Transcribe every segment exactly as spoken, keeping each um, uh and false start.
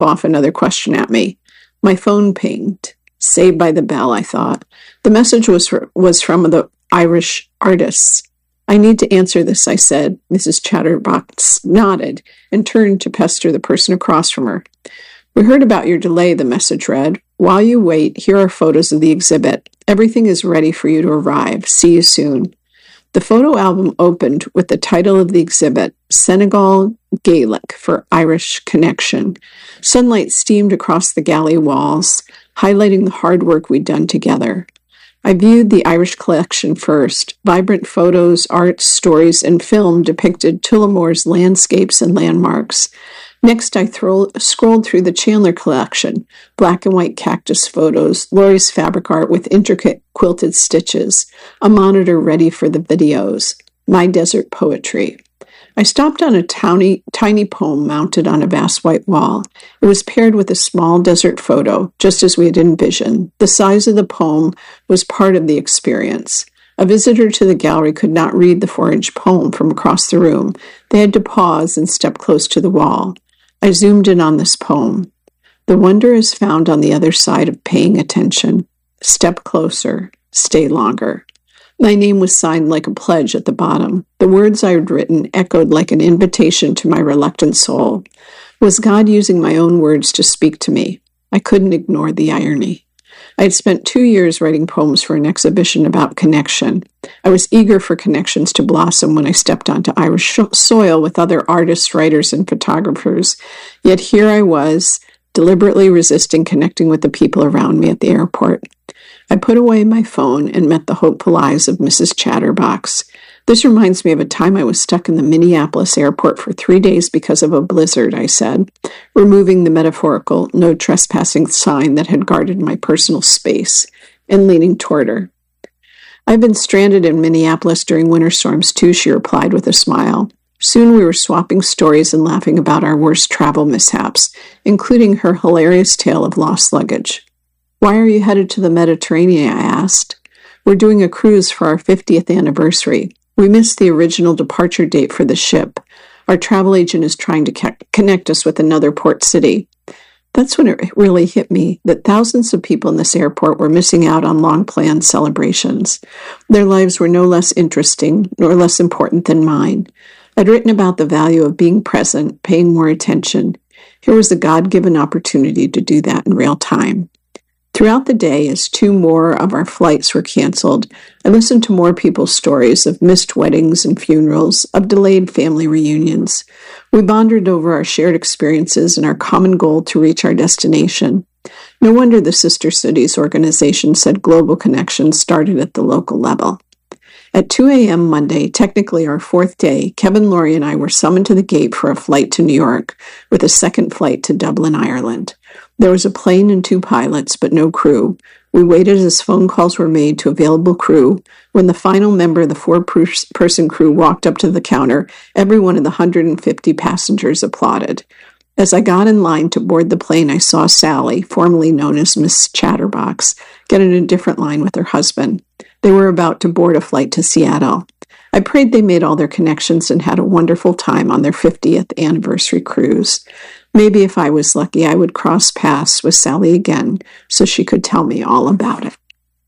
off another question at me. My phone pinged. Saved by the bell, I thought. The message was, for, was from the Irish artists. I need to answer this, I said. Missus Chatterbox nodded and turned to pester the person across from her. We heard about your delay, the message read. While you wait, here are photos of the exhibit. Everything is ready for you to arrive. See you soon. The photo album opened with the title of the exhibit, Senegal Gaelic for Irish Connection. Sunlight steamed across the galley walls, highlighting the hard work we'd done together. I viewed the Irish collection first. Vibrant photos, art, stories, and film depicted Tullamore's landscapes and landmarks. Next, I thro- scrolled through the Chandler collection, black and white cactus photos, Laurie's fabric art with intricate quilted stitches, a monitor ready for the videos, my desert poetry. I stopped on a tiny, tiny poem mounted on a vast white wall. It was paired with a small desert photo, just as we had envisioned. The size of the poem was part of the experience. A visitor to the gallery could not read the four-inch poem from across the room. They had to pause and step close to the wall. I zoomed in on this poem. The wonder is found on the other side of paying attention. Step closer. Stay longer. My name was signed like a pledge at the bottom. The words I had written echoed like an invitation to my reluctant soul. Was God using my own words to speak to me? I couldn't ignore the irony. I had spent two years writing poems for an exhibition about connection. I was eager for connections to blossom when I stepped onto Irish soil with other artists, writers, and photographers. Yet here I was, deliberately resisting connecting with the people around me at the airport. I put away my phone and met the hopeful eyes of Missus Chatterbox. This reminds me of a time I was stuck in the Minneapolis airport for three days because of a blizzard, I said, removing the metaphorical no trespassing sign that had guarded my personal space and leaning toward her. I've been stranded in Minneapolis during winter storms too, she replied with a smile. Soon we were swapping stories and laughing about our worst travel mishaps, including her hilarious tale of lost luggage. Why are you headed to the Mediterranean? I asked. We're doing a cruise for our fiftieth anniversary. We missed the original departure date for the ship. Our travel agent is trying to ca- connect us with another port city. That's when it really hit me that thousands of people in this airport were missing out on long-planned celebrations. Their lives were no less interesting nor less important than mine. I'd written about the value of being present, paying more attention. Here was a God-given opportunity to do that in real time. Throughout the day, as two more of our flights were canceled, I listened to more people's stories of missed weddings and funerals, of delayed family reunions. We bonded over our shared experiences and our common goal to reach our destination. No wonder the Sister Cities organization said global connections started at the local level. At two a.m. Monday, technically our fourth day, Kevin, Laurie, and I were summoned to the gate for a flight to New York, with a second flight to Dublin, Ireland. There was a plane and two pilots, but no crew. We waited as phone calls were made to available crew. When the final member of the four-person crew walked up to the counter, every one of the one hundred fifty passengers applauded. As I got in line to board the plane, I saw Sally, formerly known as Miss Chatterbox, get in a different line with her husband. They were about to board a flight to Seattle. I prayed they made all their connections and had a wonderful time on their fiftieth anniversary cruise. Maybe if I was lucky, I would cross paths with Sally again so she could tell me all about it.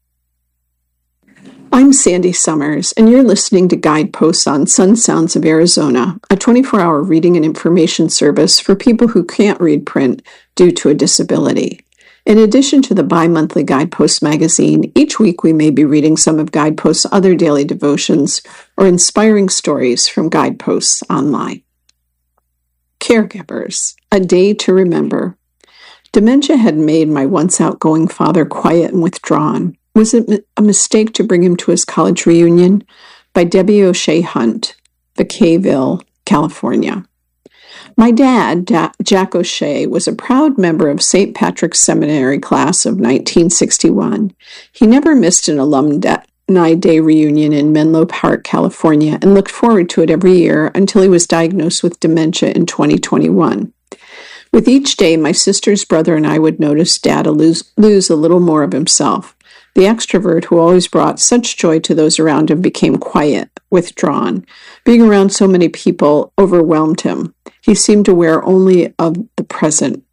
I'm Sandy Summers, and you're listening to Guideposts on Sun Sounds of Arizona, a twenty-four hour reading and information service for people who can't read print due to a disability. In addition to the bi-monthly Guideposts magazine, each week we may be reading some of Guideposts' other daily devotions or inspiring stories from Guideposts online. Caregivers, a day to remember. Dementia had made my once outgoing father quiet and withdrawn. Was it a mistake to bring him to his college reunion? By Debbie O'Shea Hunt, Vacaville, California. My dad, da- Jack O'Shea, was a proud member of Saint Patrick's Seminary class of nineteen sixty-one. He never missed an alumni day reunion in Menlo Park, California, and looked forward to it every year until he was diagnosed with dementia in twenty twenty-one. With each day, my sister's brother and I would notice Dad lose, lose a little more of himself. The extrovert who always brought such joy to those around him became quiet, withdrawn. Being around so many people overwhelmed him. He seemed aware only of the present,